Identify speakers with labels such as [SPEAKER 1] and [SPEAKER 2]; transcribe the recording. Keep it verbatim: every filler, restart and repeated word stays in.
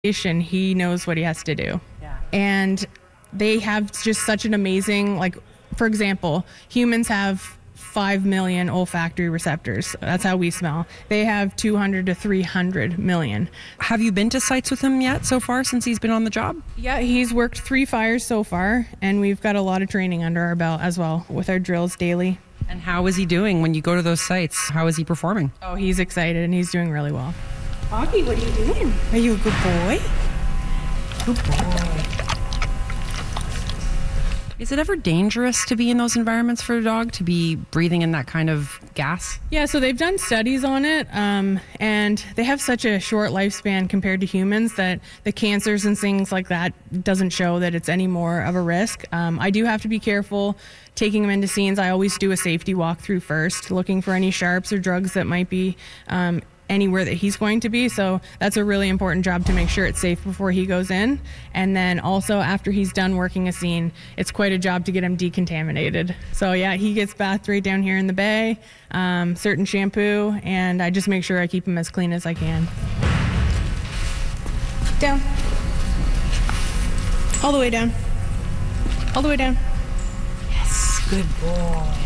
[SPEAKER 1] he knows what he has to do. Yeah. And they have just such an amazing, like, for example, humans have five million olfactory receptors. That's how we smell. They have two hundred to three hundred million.
[SPEAKER 2] Have you been to sites with him yet so far since he's been on the job?
[SPEAKER 1] Yeah, he's worked three fires so far, and we've got a lot of training under our belt as well with our drills daily.
[SPEAKER 2] And how is he doing when you go to those sites? How is he performing?
[SPEAKER 1] Oh, he's excited and he's doing really well.
[SPEAKER 3] Augie, what are you doing? Are you a good boy? Good boy.
[SPEAKER 2] Is it ever dangerous to be in those environments for a dog, to be breathing in that kind of gas?
[SPEAKER 1] Yeah, so they've done studies on it, um, and they have such a short lifespan compared to humans that the cancers and things like that doesn't show that it's any more of a risk. Um, I do have to be careful taking them into scenes. I always do a safety walkthrough first, looking for any sharps or drugs that might be um, anywhere that he's going to be. So that's a really important job to make sure it's safe before he goes in. And then also after he's done working a scene, it's quite a job to get him decontaminated. So yeah, he gets bathed right down here in the bay, um, certain shampoo, and I just make sure I keep him as clean as I can.
[SPEAKER 3] Down. All the way down. All the way down. Yes, good boy.